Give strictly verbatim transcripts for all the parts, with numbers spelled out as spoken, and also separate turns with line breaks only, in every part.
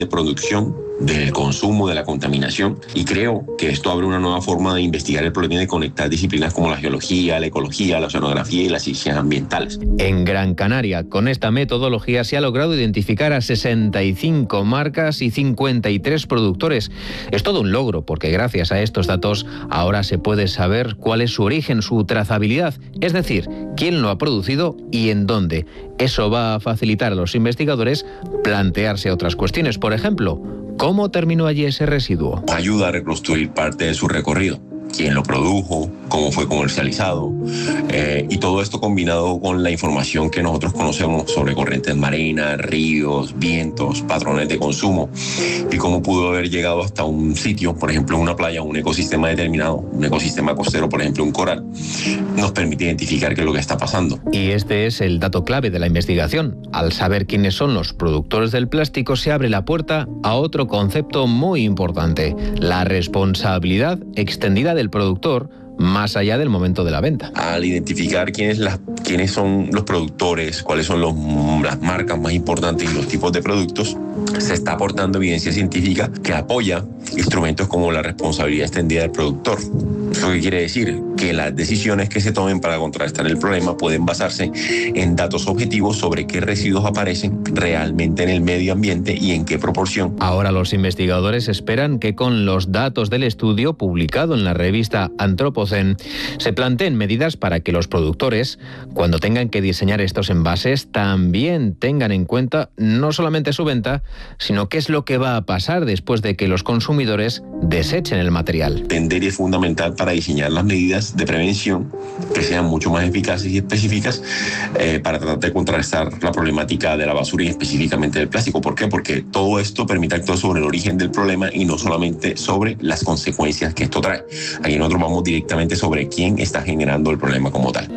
de producción, del consumo, de la contaminación, y creo que esto abre una nueva forma de investigar el problema y de conectar disciplinas como la geología, la ecología, la oceanografía y las ciencias ambientales.
En Gran Canaria, con esta metodología se ha logrado identificar a sesenta y cinco marcas y cincuenta y tres productores. Es todo un logro porque gracias a estos datos ahora se puede saber cuál es su origen, su trazabilidad, es decir, quién lo ha producido y en dónde. Eso va a facilitar a los investigadores plantearse otras cuestiones, por ejemplo, ¿cómo terminó allí ese residuo?
Ayuda a reconstruir parte de su recorrido. Quién lo produjo, cómo fue comercializado, eh, y todo esto combinado con la información que nosotros conocemos sobre corrientes marinas, ríos, vientos, patrones de consumo y cómo pudo haber llegado hasta un sitio, por ejemplo una playa, un ecosistema determinado, un ecosistema costero, por ejemplo un coral, nos permite identificar qué es lo que está pasando.
Y este es el dato clave de la investigación. Al saber quiénes son los productores del plástico se abre la puerta a otro concepto muy importante, la responsabilidad extendida de del productor más allá del momento de la venta.
Al identificar quiénes, las, quiénes son los productores, cuáles son los, las marcas más importantes y los tipos de productos, se está aportando evidencia científica que apoya instrumentos como la responsabilidad extendida del productor. ¿Eso qué quiere decir? Que las decisiones que se tomen para contrarrestar el problema pueden basarse en datos objetivos sobre qué residuos aparecen realmente en el medio ambiente y en qué proporción.
Ahora los investigadores esperan que con los datos del estudio publicado en la revista Antropocen se planteen medidas para que los productores, cuando tengan que diseñar estos envases, también tengan en cuenta no solamente su venta, sino qué es lo que va a pasar después de que los consumidores desechen el material.
Entender es fundamental para diseñar las medidas de prevención que sean mucho más eficaces y específicas eh, para tratar de contrarrestar la problemática de la basura y específicamente del plástico. ¿Por qué? Porque todo esto permite actuar sobre el origen del problema y no solamente sobre las consecuencias que esto trae. Aquí nosotros vamos directamente sobre quién está generando el problema como tal.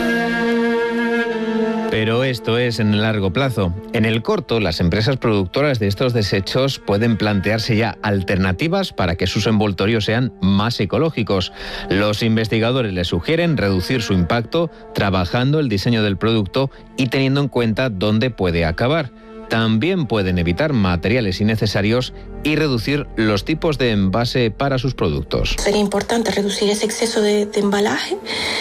Pero esto es en el largo plazo. En el corto, las empresas productoras de estos desechos pueden plantearse ya alternativas para que sus envoltorios sean más ecológicos. Los investigadores les sugieren reducir su impacto trabajando el diseño del producto y teniendo en cuenta dónde puede acabar. También pueden evitar materiales innecesarios y reducir los tipos de envase para sus productos.
Sería importante reducir ese exceso de, de embalaje,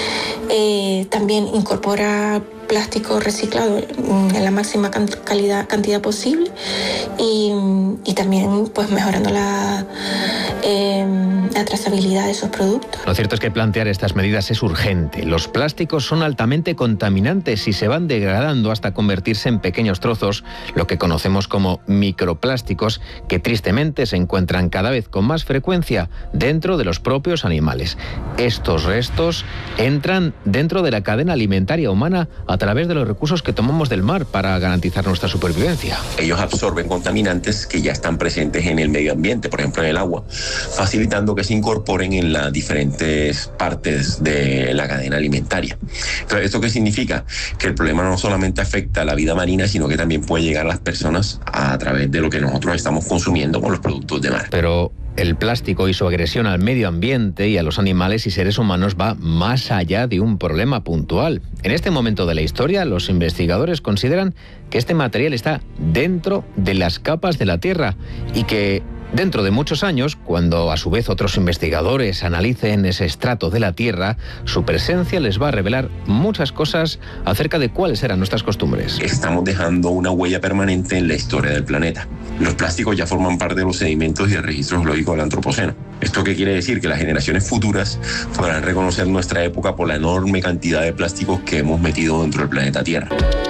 eh, también incorporar plástico reciclado en la máxima calidad, cantidad posible y, y también pues mejorando la, eh, la trazabilidad de esos productos.
Lo cierto es que plantear estas medidas es urgente. Los plásticos son altamente contaminantes y se van degradando hasta convertirse en pequeños trozos, lo que conocemos como microplásticos, que tristemente se encuentran cada vez con más frecuencia dentro de los propios animales. Estos restos entran dentro de la cadena alimentaria humana a través de los recursos que tomamos del mar para garantizar nuestra supervivencia.
Ellos absorben contaminantes que ya están presentes en el medio ambiente, por ejemplo en el agua, facilitando que se incorporen en las diferentes partes de la cadena alimentaria. Entonces, ¿esto qué significa? Que el problema no solamente afecta a la vida marina, sino que también puede llegar a las personas a través de lo que nosotros estamos consumiendo con los productos de mar.
Pero el plástico y su agresión al medio ambiente y a los animales y seres humanos va más allá de un problema puntual. En este momento de la historia, los investigadores consideran que este material está dentro de las capas de la Tierra y que dentro de muchos años, cuando a su vez otros investigadores analicen ese estrato de la Tierra, su presencia les va a revelar muchas cosas acerca de cuáles eran nuestras costumbres.
Estamos dejando una huella permanente en la historia del planeta. Los plásticos ya forman parte de los sedimentos y el registro geológico del Antropoceno. ¿Esto qué quiere decir? Que las generaciones futuras podrán reconocer nuestra época por la enorme cantidad de plásticos que hemos metido dentro del planeta Tierra.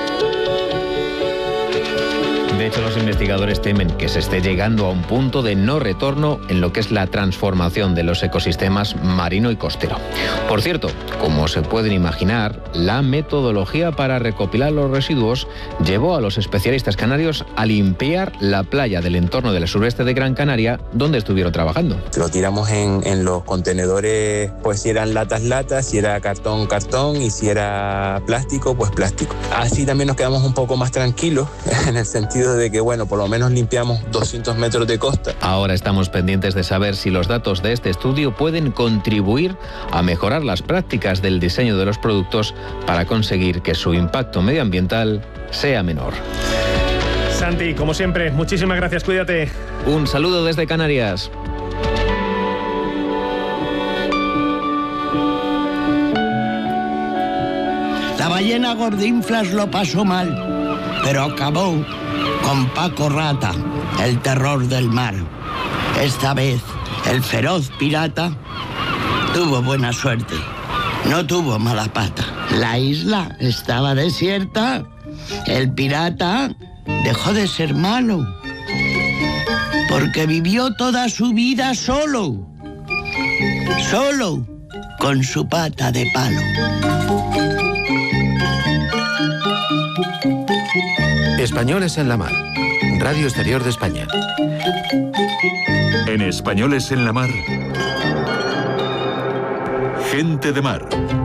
De hecho, los investigadores temen que se esté llegando a un punto de no retorno en lo que es la transformación de los ecosistemas marino y costero. Por cierto, como se pueden imaginar, la metodología para recopilar los residuos llevó a los especialistas canarios a limpiar la playa del entorno del sureste de Gran Canaria, donde estuvieron trabajando.
Lo tiramos en, en los contenedores, pues si eran latas, latas, si era cartón, cartón, y si era plástico, pues plástico. Así también nos quedamos un poco más tranquilos, en el sentido de que, bueno, por lo menos limpiamos doscientos metros de costa.
Ahora estamos pendientes de saber si los datos de este estudio pueden contribuir a mejorar las prácticas del diseño de los productos para conseguir que su impacto medioambiental sea menor.
Santi, como siempre, muchísimas gracias, cuídate.
Un saludo desde Canarias.
La ballena Gordinflas lo pasó mal, pero acabó con Paco Rata, el terror del mar. Esta vez, el feroz pirata tuvo buena suerte, no tuvo mala pata. La isla estaba desierta, el pirata dejó de ser malo, porque vivió toda su vida solo, solo con su pata de palo.
Españoles en la Mar, Radio Exterior de España.
En Españoles en la Mar, Gente de Mar.